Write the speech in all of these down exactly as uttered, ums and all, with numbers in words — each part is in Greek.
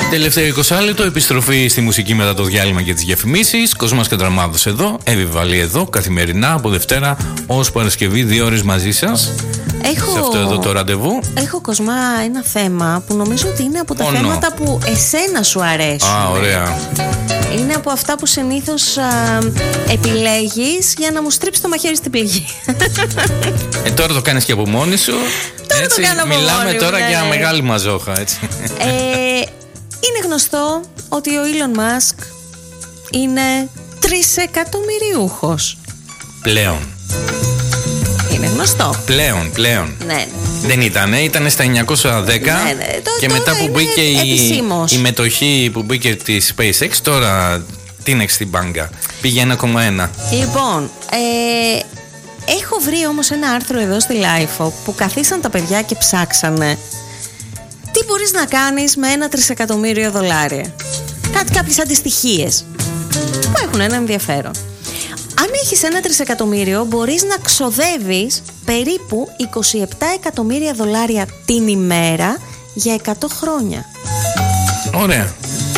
Τελευταίο είκοσι λεπτό, επιστροφή στη μουσική μετά το διάλειμμα και τις διαφημίσεις. Κοσμάς Κατραμάδος εδώ, Εύη Βαλή εδώ, καθημερινά από Δευτέρα ως Παρασκευή, δύο ώρες μαζί σας. Έχω, σε αυτό εδώ το ραντεβού. Έχω, Κοσμά, ένα θέμα που νομίζω ότι είναι από τα oh, θέματα no. που εσένα σου αρέσουν. Α, ωραία. Είναι από αυτά που συνήθως α, επιλέγεις για να μου στρίψεις το μαχαίρι στην πληγή. Ε, τώρα το κάνεις και από μόνη σου. Τώρα έτσι, το κάνω από μιλάμε μόνη τώρα μου, για ναι. μεγάλη μαζόχα, έτσι. Ε, είναι γνωστό ότι ο Elon Musk είναι τρισεκατομμυριούχος. Πλέον. Είναι γνωστό. Πλέον, πλέον. Ναι, ναι. Δεν ήτανε, ήτανε στα εννιακόσια δέκα Ναι, ναι. Το, και μετά που μπήκε η, η μετοχή που μπήκε τη SpaceX, τώρα τίνεξε στην μπάγκα. Πήγε ένα κόμμα ένα. Λοιπόν, ε, έχω βρει όμως ένα άρθρο εδώ στη Lifeo που καθίσαν τα παιδιά και ψάξανε τι μπορείς να κάνεις με ένα τρισεκατομμύριο δολάρια. Κάτι, κάποιες αντιστοιχίες που έχουν ένα ενδιαφέρον. Αν έχεις ένα τρισεκατομμύριο, μπορείς να ξοδεύεις περίπου είκοσι επτά εκατομμύρια δολάρια την ημέρα για εκατό χρόνια. Ωραία.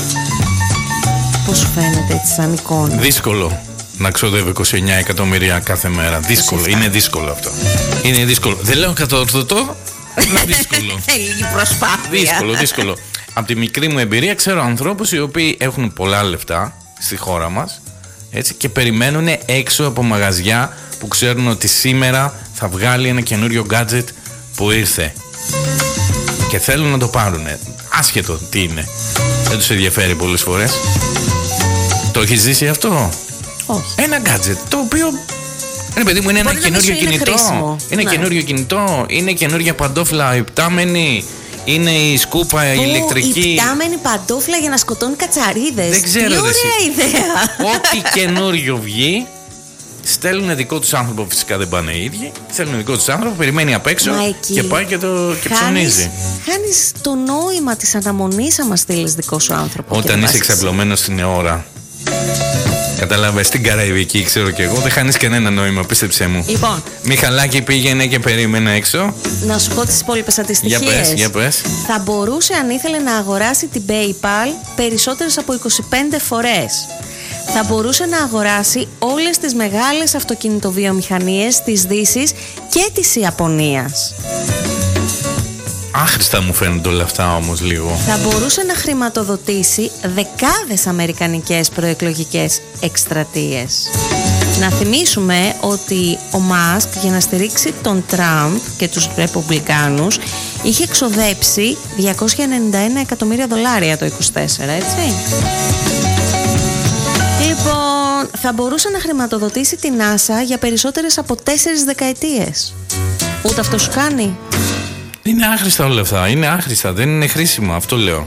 Πώς σου φαίνεται έτσι σαν εικόνα? Δύσκολο να ξοδεύει είκοσι εννιά εκατομμύρια κάθε μέρα. Δύσκολο, είναι δύσκολο αυτό. Είναι δύσκολο. Δεν λέω κατόρθωτο, είναι δύσκολο. Θέλει προσπάθεια. Δύσκολο, δύσκολο. Από τη μικρή μου εμπειρία ξέρω ανθρώπους οι οποίοι έχουν πολλά λεφτά στη χώρα μας, έτσι, και περιμένουν έξω από μαγαζιά που ξέρουν ότι σήμερα θα βγάλει ένα καινούριο gadget που ήρθε και θέλουν να το πάρουν, άσχετο τι είναι. Δεν τους ενδιαφέρει πολλές φορές. Το έχεις ζήσει αυτό? Όχι. Ένα gadget το οποίο, ρε παιδί μου, είναι μπορεί ένα καινούριο είναι κινητό. χρήσιμο. Είναι Ναι. καινούριο κινητό, είναι καινούρια παντόφλα υπτάμενη, είναι η σκούπα η ηλεκτρική. Η πτάμενη παντόφλα για να σκοτώνει κατσαρίδες. Δεν ξέρω. Τι ωραία εσύ. ιδέα. Ό,τι καινούριο βγει, στέλνουν δικό τους άνθρωπο, φυσικά δεν πάνε οι ίδιοι. Στέλνουν δικό τους άνθρωπο, περιμένει απ' έξω και πάει και, το, και ψωνίζει. Χάνεις το νόημα της αναμονής άμα στείλεις δικό σου άνθρωπο. Όταν είσαι εξαπλωμένος στην ώρα. Κατάλαβες, στην Καραϊβική, ξέρω κι εγώ, δεν χάνεις κανένα νόημα, πίστεψέ μου. Λοιπόν, Μιχαλάκη πήγαινε και περίμενε έξω. να σου πω τις υπόλοιπες αντιστοιχίες. Για πες, για πες. Θα μπορούσε, αν ήθελε, να αγοράσει την PayPal περισσότερες από είκοσι πέντε φορές. Θα μπορούσε να αγοράσει όλες τις μεγάλες αυτοκινητοβιομηχανίες της Δύσης και της Ιαπωνίας. Άχρηστα μου φαίνονται όλα αυτά όμως λίγο. Θα μπορούσε να χρηματοδοτήσει δεκάδες αμερικανικές προεκλογικές εκστρατείες. Να θυμίσουμε ότι ο Μάσκ, για να στηρίξει τον Τραμπ και τους Ρεπουμπλικάνους, είχε εξοδέψει διακόσια ενενήντα ένα εκατομμύρια δολάρια το είκοσι τέσσερα, έτσι. Λοιπόν, θα μπορούσε να χρηματοδοτήσει την NASA για περισσότερες από τέσσερις δεκαετίες. Ούτε αυτό σου κάνει? Είναι άχρηστα όλα αυτά. Είναι άχρηστα. Δεν είναι χρήσιμα. Αυτό λέω.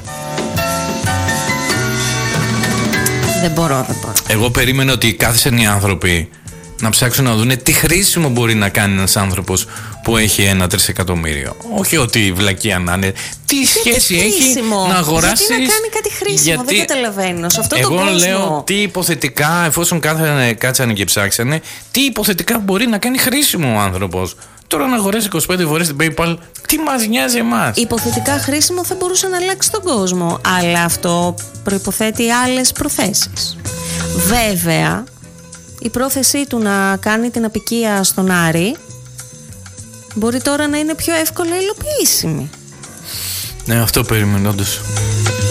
Δεν μπορώ, δεν μπορώ. Εγώ περίμενα ότι κάθισαν οι άνθρωποι να ψάξουν να δουν τι χρήσιμο μπορεί να κάνει ένας άνθρωπος που έχει ένα τρισεκατομμύριο. Όχι ότι βλακεία να είναι. Τι σχέση έχει να αγοράσεις? Γιατί να κάνει κάτι χρήσιμο? Γιατί... δεν καταλαβαίνω. Σε αυτό εγώ τον κόσμο. λέω τι υποθετικά, εφόσον κάτσανε, κάτσανε και ψάξανε, τι υποθετικά μπορεί να κάνει χρήσιμο ο άνθρωπος. Τώρα να αγοράσει είκοσι πέντε φορές την PayPal, τι μας νοιάζει εμάς? Υποθετικά χρήσιμο θα μπορούσε να αλλάξει τον κόσμο, αλλά αυτό προϋποθέτει άλλες προθέσεις. Βέβαια, η πρόθεσή του να κάνει την απικία στον Άρη μπορεί τώρα να είναι πιο εύκολα υλοποιήσιμη. Ναι, αυτό περιμένω όντως.